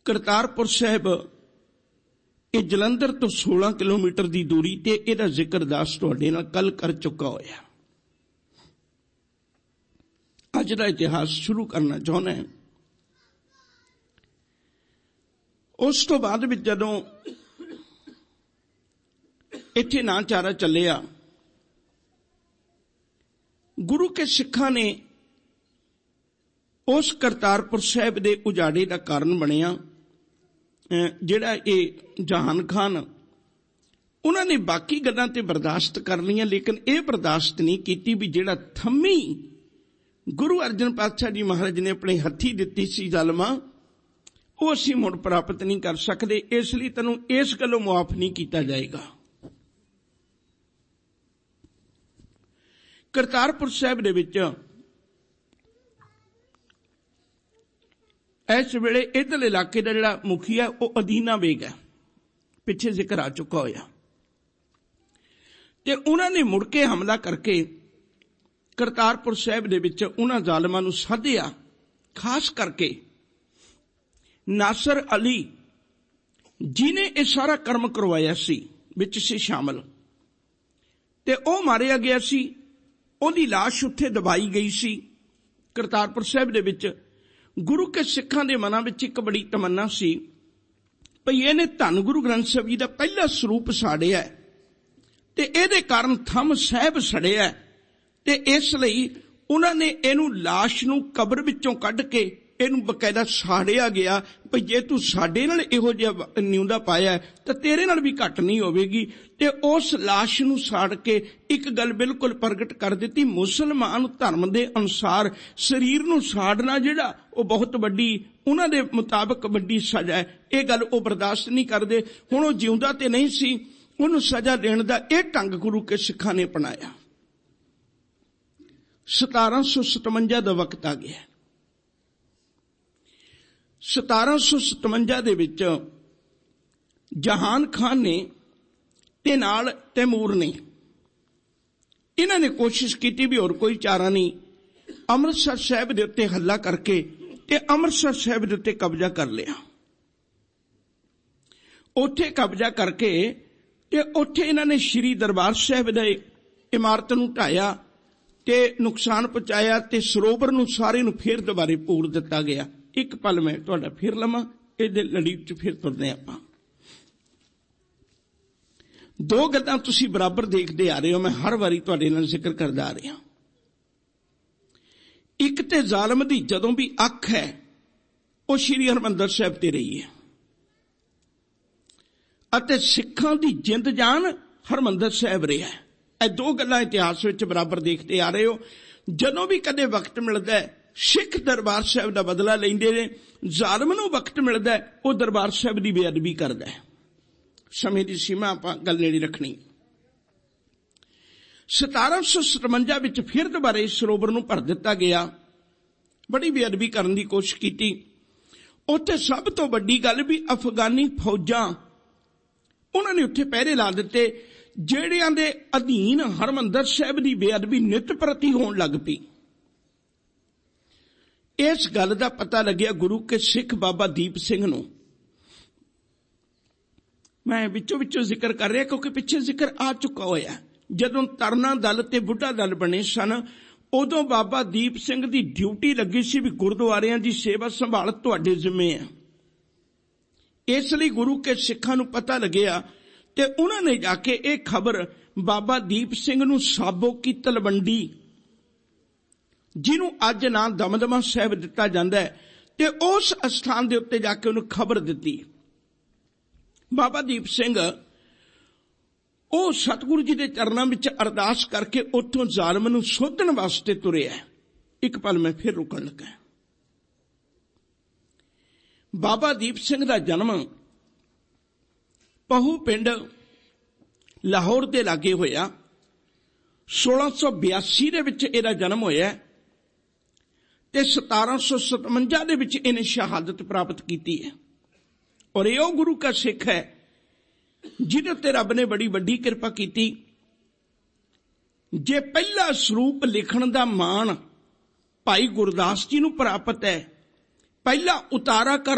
ਕਰਤਾਰਪੁਰ ਸਾਹਿਬ ਇਹ ਜਲੰਧਰ ਤੋਂ 16 ਕਿਲੋਮੀਟਰ ਦੀ ਦੂਰੀ ਤੇ ਇਹਦਾ ਜ਼ਿਕਰ ਦਾਸ ਤੁਹਾਡੇ ਨਾਲ ਕੱਲ ਕਰ ਚੁੱਕਾ ਹੋਇਆ। ਅੱਜ ਦਾ ਇਤਿਹਾਸ ਸ਼ੁਰੂ ਕਰਨਾ ਚਾਹੁੰਦਾ ਹਾਂ। ਉਸ ਤੋਂ ਬਾਅਦ ਵਿੱਚ ਜਦੋਂ ਇੱਥੇ ਨਾਨਚਾਰਾ ਚੱਲਿਆ, ਗੁਰੂ ਕੇ ਸਿੱਖਾਂ ਨੇ ਉਸ ਕਰਤਾਰਪੁਰ ਸਾਹਿਬ ਦੇ ਉਜਾੜੇ ਦਾ ਕਾਰਨ ਬਣਿਆ। ਜਿਹੜਾ ਇਹ ਜਹਾਨ ਖਾਨ, ਉਹਨਾਂ ਨੇ ਬਾਕੀ ਗੱਲਾਂ ਤੇ ਬਰਦਾਸ਼ਤ ਕਰ ਲਈਆਂ, ਲੇਕਿਨ ਇਹ ਬਰਦਾਸ਼ਤ ਨਹੀਂ ਕੀਤੀ ਵੀ ਜਿਹੜਾ ਥੰਮੀ ਗੁਰੂ ਅਰਜਨ ਪਾਤਸ਼ਾਹ ਜੀ ਮਹਾਰਾਜ ਨੇ ਆਪਣੇ ਹੱਥੀ ਦਿੱਤੀ ਸੀ ਜ਼ਾਲਮਾਂ, ਉਹ ਅਸੀਂ ਮੁੜ ਪ੍ਰਾਪਤ ਨਹੀਂ ਕਰ ਸਕਦੇ, ਇਸ ਲਈ ਤੈਨੂੰ ਇਸ ਗੱਲੋਂ ਮੁਆਫ ਨਹੀਂ ਕੀਤਾ ਜਾਏਗਾ। ਕਰਤਾਰਪੁਰ ਸਾਹਿਬ ਦੇ ਵਿੱਚ ਇਸ ਵੇਲੇ ਇੱਧਰਲੇ ਇਲਾਕੇ ਦਾ ਜਿਹੜਾ ਮੁਖੀ ਹੈ ਉਹ ਅਦੀਨਾ ਬੇਗ ਹੈ, ਪਿੱਛੇ ਜ਼ਿਕਰ ਆ ਚੁੱਕਾ ਹੋਇਆ। ਤੇ ਉਹਨਾਂ ਨੇ ਮੁੜ ਕੇ ਹਮਲਾ ਕਰਕੇ ਕਰਤਾਰਪੁਰ ਸਾਹਿਬ ਦੇ ਵਿੱਚ ਉਹਨਾਂ ਜ਼ਾਲਮਾਂ ਨੂੰ ਸਾਧਿਆ। ਖਾਸ ਕਰਕੇ ਨਾਸਰ ਅਲੀ ਜਿਹਨੇ ਇਹ ਸਾਰਾ ਕਰਮ ਕਰਵਾਇਆ ਸੀ ਵਿੱਚ ਸੀ ਸ਼ਾਮਲ, ਤੇ ਉਹ ਮਾਰਿਆ ਗਿਆ ਸੀ। ਉਹਦੀ ਲਾਸ਼ ਉੱਥੇ ਦਬਾਈ ਗਈ ਸੀ ਕਰਤਾਰਪੁਰ ਸਾਹਿਬ ਦੇ ਵਿੱਚ। ਗੁਰੂ ਕੇ ਸਿੱਖਾਂ ਦੇ ਮਨਾਂ ਵਿੱਚ ਇੱਕ ਬੜੀ ਤਮੰਨਾ ਸੀ ਭਈ ਇਹਨੇ ਧੰਨ ਗੁਰੂ ਗ੍ਰੰਥ ਸਾਹਿਬ ਜੀ ਦਾ ਪਹਿਲਾ ਸਰੂਪ ਸਾੜਿਆ ਤੇ ਇਹਦੇ ਕਾਰਨ ਥੰਮ ਸਾਹਿਬ ਸੜਿਆ, ਤੇ ਇਸ ਲਈ ਉਹਨਾਂ ਨੇ ਇਹਨੂੰ ਲਾਸ਼ ਨੂੰ ਕਬਰ ਵਿੱਚੋਂ ਕੱਢ ਕੇ ਇਹਨੂੰ ਬਕਾਇਦਾ ਸਾੜਿਆ ਗਿਆ ਭਈ ਜੇ ਤੂੰ ਸਾਡੇ ਨਾਲ ਇਹੋ ਜਿਹਾ ਨਿਉਂਦਾ ਪਾਇਆ ਤਾਂ ਤੇਰੇ ਨਾਲ ਵੀ ਘੱਟ ਨਹੀਂ ਹੋਵੇਗੀ। ਤੇ ਉਸ ਲਾਸ਼ ਨੂੰ ਸਾੜ ਕੇ ਇੱਕ ਗੱਲ ਬਿਲਕੁਲ ਪ੍ਰਗਟ ਕਰ ਦਿੱਤੀ, ਮੁਸਲਮਾਨ ਧਰਮ ਦੇ ਅਨੁਸਾਰ ਸਰੀਰ ਨੂੰ ਸਾੜਨਾ ਜਿਹੜਾ ਉਹ ਬਹੁਤ ਵੱਡੀ, ਉਹਨਾਂ ਦੇ ਮੁਤਾਬਕ ਵੱਡੀ ਸਜ਼ਾ ਹੈ। ਇਹ ਗੱਲ ਉਹ ਬਰਦਾਸ਼ਤ ਨਹੀਂ ਕਰਦੇ। ਹੁਣ ਉਹ ਜਿਉਂਦਾ ਤੇ ਨਹੀਂ ਸੀ, ਉਹਨੂੰ ਸਜ਼ਾ ਦੇਣ ਦਾ ਇਹ ਢੰਗ ਗੁਰੂ ਕੇ ਸਿੱਖਾਂ ਨੇ ਅਪਣਾਇਆ। 1757 ਦਾ ਵਕਤ ਆ ਗਿਆ। 1757 ਦੇ ਵਿੱਚ ਜਹਾਨ ਖਾਨ ਨੇ ਤੇ ਨਾਲ ਤੈਮੂਰ ਨੇ, ਇਹਨਾਂ ਨੇ ਕੋਸ਼ਿਸ਼ ਕੀਤੀ ਵੀ ਹੋਰ ਕੋਈ ਚਾਰਾ ਨਹੀਂ, ਅੰਮ੍ਰਿਤਸਰ ਸਾਹਿਬ ਦੇ ਉੱਤੇ ਹੱਲਾ ਕਰਕੇ ਤੇ ਅੰਮ੍ਰਿਤਸਰ ਸਾਹਿਬ ਦੇ ਉੱਤੇ ਕਬਜ਼ਾ ਕਰ ਲਿਆ। ਉੱਥੇ ਕਬਜ਼ਾ ਕਰਕੇ ਤੇ ਉੱਥੇ ਇਹਨਾਂ ਨੇ ਸ਼੍ਰੀ ਦਰਬਾਰ ਸਾਹਿਬ ਦੇ ਇਮਾਰਤ ਨੂੰ ਢਾਇਆ ਤੇ ਨੁਕਸਾਨ ਪਹੁੰਚਾਇਆ, ਤੇ ਸਰੋਵਰ ਨੂੰ ਸਾਰੇ ਨੂੰ ਫੇਰ ਦੁਬਾਰੇ ਪੂਰ ਦਿੱਤਾ ਗਿਆ। ਇੱਕ ਪਲ ਮੈਂ ਤੁਹਾਡਾ ਫਿਰ ਲਵਾਂ, ਇਹਦੇ ਲੜੀ ਚ ਫਿਰ ਤੁਰਦੇ ਆਪਾਂ। ਦੋ ਗੱਲਾਂ ਤੁਸੀਂ ਬਰਾਬਰ ਦੇਖਦੇ ਆ ਰਹੇ ਹੋ, ਮੈਂ ਹਰ ਵਾਰੀ ਤੁਹਾਡੇ ਨਾਲ ਜ਼ਿਕਰ ਕਰਦਾ ਆ ਰਿਹਾ। ਇੱਕ ਤੇ ਜ਼ਾਲਮ ਦੀ ਜਦੋਂ ਵੀ ਅੱਖ ਹੈ ਉਹ ਸ਼੍ਰੀ ਹਰਿਮੰਦਰ ਸਾਹਿਬ ਤੇ ਰਹੀ ਹੈ, ਅਤੇ ਸਿੱਖਾਂ ਦੀ ਜਿੰਦ ਜਾਨ ਹਰਿਮੰਦਰ ਸਾਹਿਬ ਰਿਹਾ। ਇਹ ਦੋ ਗੱਲਾਂ ਇਤਿਹਾਸ ਵਿੱਚ ਬਰਾਬਰ ਦੇਖਦੇ ਆ ਰਹੇ ਹੋ। ਜਦੋਂ ਵੀ ਕਦੇ ਵਕਤ ਮਿਲਦਾ ਸਿੱਖ ਦਰਬਾਰ ਸਾਹਿਬ ਦਾ ਬਦਲਾ ਲੈਂਦੇ ਨੇ, ਜ਼ਾਲਮ ਨੂੰ ਵਕਤ ਮਿਲਦਾ ਉਹ ਦਰਬਾਰ ਸਾਹਿਬ ਦੀ ਬੇਅਦਬੀ ਕਰਦਾ ਹੈ। ਸਮੇਂ ਦੀ ਸੀਮਾ ਆਪਾਂ ਗੱਲ ਨੇੜੇ ਰੱਖਣੀ। 1757 ਵਿੱਚ ਫਿਰ ਦੁਬਾਰੇ ਇਸ ਸਰੋਵਰ ਨੂੰ ਭਰ ਦਿੱਤਾ ਗਿਆ। ਬੜੀ ਬੇਅਦਬੀ ਕਰਨ ਦੀ ਕੋਸ਼ਿਸ਼ ਕੀਤੀ। ਉੱਥੇ ਸਭ ਤੋਂ ਵੱਡੀ ਗੱਲ ਵੀ ਅਫਗਾਨੀ ਫੌਜਾਂ, ਉਹਨਾਂ ਨੇ ਉੱਥੇ ਪਹਿਰੇ ਲਾ ਦਿੱਤੇ, ਜਿਹੜਿਆਂ ਦੇ ਅਧੀਨ ਹਰਿਮੰਦਰ ਸਾਹਿਬ ਦੀ ਬੇਅਦਬੀ ਨਿਤ ਪ੍ਰਤੀ ਹੋਣ ਲੱਗ ਪਈ। ਇਸ ਗੱਲ ਦਾ ਪਤਾ ਲੱਗਿਆ ਗੁਰੂ ਕੇ ਸਿੱਖ ਬਾਬਾ ਦੀਪ ਸਿੰਘ ਨੂੰ। ਮੈਂ ਵਿੱਚੋਂ ਜ਼ਿਕਰ ਕਰ ਰਿਹਾ ਕਿਉਂਕਿ ਪਿੱਛੇ ਜ਼ਿਕਰ ਆ ਚੁੱਕਾ ਹੋਇਆ। ਜਦੋਂ ਤਰਨਾ ਦਲ ਤੇ ਬੁੱਢਾ ਦਲ ਬਣੇ ਸਨ, ਉਦੋਂ ਬਾਬਾ ਦੀਪ ਸਿੰਘ ਦੀ ਡਿਊਟੀ ਲੱਗੀ ਸੀ ਵੀ ਗੁਰਦੁਆਰਿਆਂ ਦੀ ਸੇਵਾ ਸੰਭਾਲ ਤੁਹਾਡੇ ਜ਼ਿੰਮੇ ਹੈ। ਇਸ ਲਈ ਗੁਰੂ ਕੇ ਸਿੱਖਾਂ ਨੂੰ ਪਤਾ ਲੱਗਿਆ ਤੇ ਉਹਨਾਂ ਨੇ ਜਾ ਕੇ ਇਹ ਖਬਰ ਬਾਬਾ ਦੀਪ ਸਿੰਘ ਨੂੰ ਸਾਬੋ ਕੀ ਤਲਵੰਡੀ, ਜਿਹਨੂੰ ਅੱਜ ਨਾਂ ਦਮਦਮਾ ਸਾਹਿਬ ਦਿੱਤਾ ਜਾਂਦਾ ਹੈ, ਤੇ ਉਸ ਅਸਥਾਨ ਦੇ ਉੱਤੇ ਜਾ ਕੇ ਉਹਨੂੰ ਖਬਰ ਦਿੱਤੀ। ਬਾਬਾ ਦੀਪ ਸਿੰਘ ਉਹ ਸਤਿਗੁਰੂ ਜੀ ਦੇ ਚਰਨਾਂ ਵਿੱਚ ਅਰਦਾਸ ਕਰਕੇ ਉੱਥੋਂ ਜ਼ਾਲਮ ਨੂੰ ਸੋਧਣ ਵਾਸਤੇ ਤੁਰਿਆ। ਇੱਕ ਪਲ ਮੈਂ ਫਿਰ ਰੁਕਣ ਲੱਗਾ। ਬਾਬਾ ਦੀਪ ਸਿੰਘ ਦਾ ਜਨਮ ਪਹੂ ਪਿੰਡ ਲਾਹੌਰ ਦੇ ਲਾਗੇ ਹੋਇਆ। 1682 ਦੇ ਵਿੱਚ ਇਹਦਾ ਜਨਮ ਹੋਇਆ ਤੇ 1757 ਦੇ ਵਿੱਚ ਇਹਨੇ ਸ਼ਹਾਦਤ ਪ੍ਰਾਪਤ ਕੀਤੀ ਹੈ। ਔਰ ਇਹ ਉਹ ਗੁਰੂ ਕਾ ਸਿੱਖ ਹੈ ਜਿਹਦੇ ਉੱਤੇ ਰੱਬ ਨੇ ਬੜੀ ਵੱਡੀ ਕਿਰਪਾ ਕੀਤੀ। ਜੇ ਪਹਿਲਾ ਸਰੂਪ ਲਿਖਣ ਦਾ ਮਾਣ ਭਾਈ ਗੁਰਦਾਸ ਜੀ ਨੂੰ ਪ੍ਰਾਪਤ ਹੈ, ਪਹਿਲਾ ਉਤਾਰਾ ਕਰ